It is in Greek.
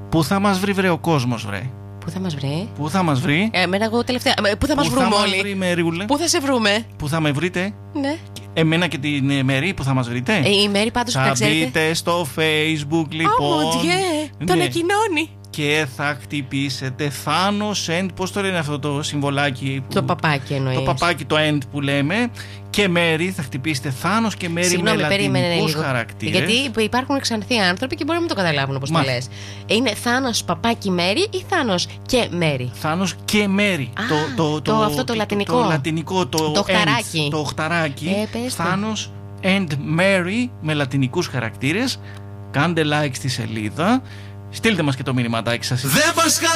Πού θα μας βρει, βρε, ο κόσμος, βρε? Πού θα μας βρει? Πού θα μας βρει? Εμένα εγώ τελευταία. Πού θα μας βρούμε όλοι? Βρει, Μερούλε? Πού θα σε βρούμε? Πού θα με βρείτε? Ναι. Εμένα και την Μέρη, που θα μας βρείτε? Η Μέρη πάντως θα μπείτε στο Facebook, λοιπόν. Το ανακοινώνει. Και θα χτυπήσετε Thanos End. Πώς το λένε αυτό το συμβολάκι? Το παπάκι εννοείς? Το παπάκι, το End που λέμε. Και Μέρη, θα χτυπήσετε Thanos και Μέρη με λατινικούς χαρακτήρες. Γιατί υπάρχουν ξανθοί άνθρωποι και μπορεί να μην το καταλάβουν όπως το λες. Είναι Thanos παπάκι Μέρη ή Thanos και Μέρη? Thanos και Μέρη. Αυτό το λατινικό. Το λατινικό, το οχταράκι. Το οχταράκι. Thanos and Mary με λατινικούς χαρακτήρες. Κάντε like στη σελίδα. Στείλτε μας και το μηνυματάκι σας.